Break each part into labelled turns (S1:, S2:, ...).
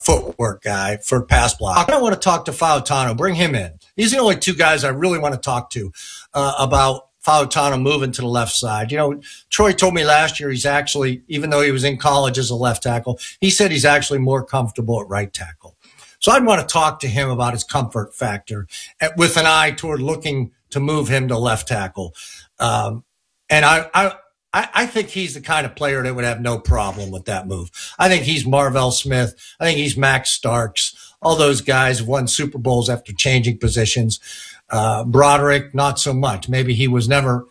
S1: footwork guy for pass block. I want to talk to Fautano. Bring him in. These are the only two guys I really want to talk to about Fautano moving to the left side. You know, Troy told me last year he's actually, even though he was in college as a left tackle, he said he's actually more comfortable at right tackle. So I'd want to talk to him about his comfort factor with an eye toward looking to move him to left tackle. And I think he's the kind of player that would have no problem with that move. I think he's Marvell Smith. I think he's Max Starks. All those guys have won Super Bowls after changing positions. Broderick, not so much. Maybe he was never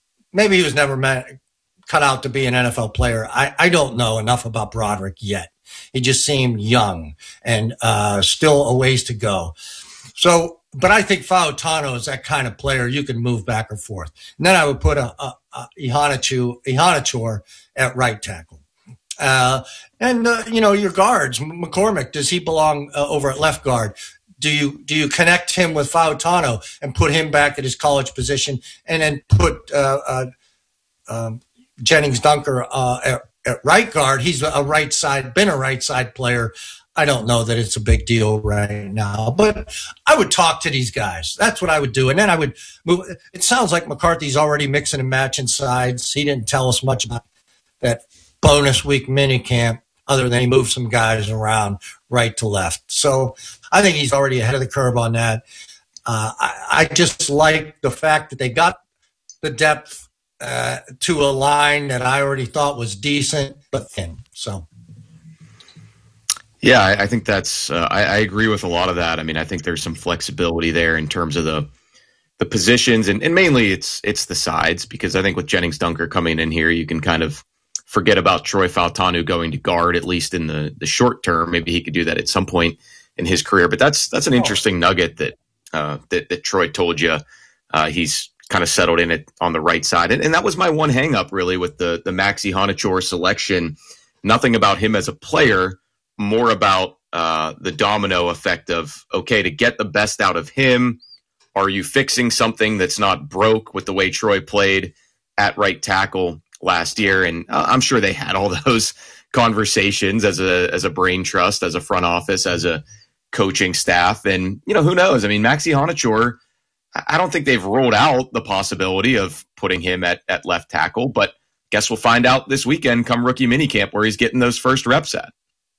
S1: cut out to be an NFL player. I don't know enough about Broderick yet. He just seemed young and still a ways to go. So, but I think Fautano is that kind of player you can move back or forth. And then I would put Iheanacho at right tackle. Your guards, McCormick, does he belong over at left guard? Do you connect him with Fautano and put him back at his college position, and then put Jennings Dunker at right guard? He's been a right side player. I don't know that it's a big deal right now, but I would talk to these guys. That's what I would do. And then I would move. It sounds like McCarthy's already mixing and matching sides. He didn't tell us much about that bonus week mini camp other than he moved some guys around right to left. So I think he's already ahead of the curve on that. I just like the fact that they got the depth to a line that I already thought was decent but thin. So.
S2: Yeah, I think that's I agree with a lot of that. I mean, I think there's some flexibility there in terms of the positions, and mainly it's the sides, because I think with Jennings Dunker coming in here, you can kind of forget about Troy Fautanu going to guard, at least in the short term. Maybe he could do that at some point in his career, but that's an interesting nugget that Troy told you. He's kind of settled in it on the right side, and that was my one hang up really with the Max Iheanacho selection. Nothing about him as a player, more about the domino effect of, okay, to get the best out of him, are you fixing something that's not broke with the way Troy played at right tackle last year? And I'm sure they had all those conversations as a brain trust, as a front office, as a coaching staff. And, who knows? I mean, Max Iheanacho, I don't think they've ruled out the possibility of putting him at left tackle, but guess we'll find out this weekend come rookie minicamp where he's getting those first reps at.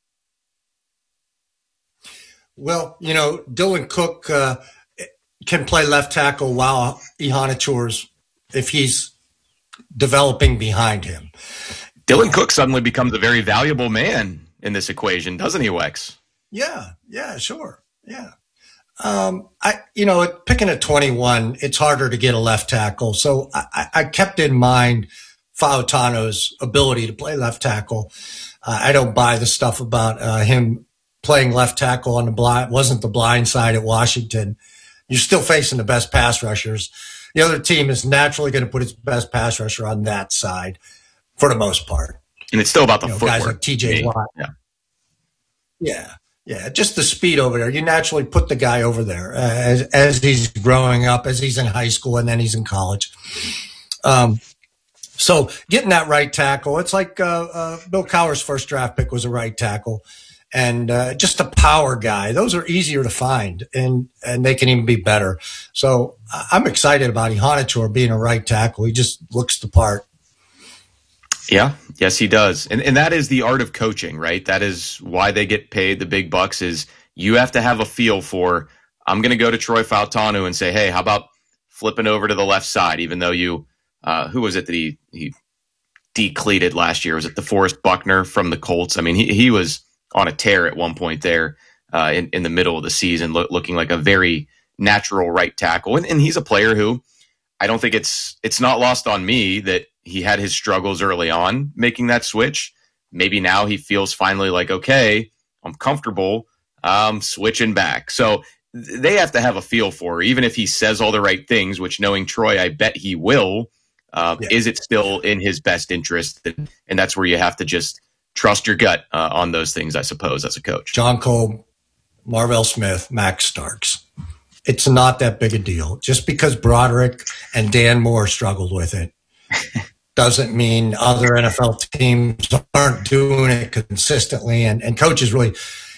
S1: Well, Dylan Cook can play left tackle while Iheanacho's, if he's developing behind him.
S2: Dylan Cook suddenly becomes a very valuable man in this equation, doesn't he, Wex?
S1: Yeah, sure. Yeah. Picking a 21, it's harder to get a left tackle. So I kept in mind Fautano's ability to play left tackle. I don't buy the stuff about him playing left tackle on wasn't the blind side at Washington. You're still facing the best pass rushers. The other team is naturally going to put its best pass rusher on that side for the most part.
S2: And it's still about the footwork.
S1: Guys like TJ Watt. Yeah. Just the speed over there. You naturally put the guy over there as he's growing up, as he's in high school, and then he's in college. So getting that right tackle, it's like Bill Cowher's first draft pick was a right tackle. And just a power guy. Those are easier to find, and they can even be better. So I'm excited about Iheanacho being a right tackle. He just looks the part.
S2: Yeah, yes, he does. And that is the art of coaching, right? That is why they get paid the big bucks, is you have to have a feel for, I'm going to go to Troy Fautanu and say, hey, how about flipping over to the left side, even though who was it that he decleated last year? Was it DeForest Buckner from the Colts? I mean, he was on a tear at one point there in the middle of the season, looking like a very natural right tackle. And he's a player who I don't think it's not lost on me that he had his struggles early on making that switch. Maybe now he feels finally like, okay, I'm comfortable switching back. So they have to have a feel for, even if he says all the right things, which knowing Troy, I bet he will, is it still in his best interest? And that's where you have to just trust your gut on those things, I suppose, as a coach.
S1: John Cole, Marvell Smith, Max Starks. It's not that big a deal. Just because Broderick and Dan Moore struggled with it doesn't mean other NFL teams aren't doing it consistently. And coaches really,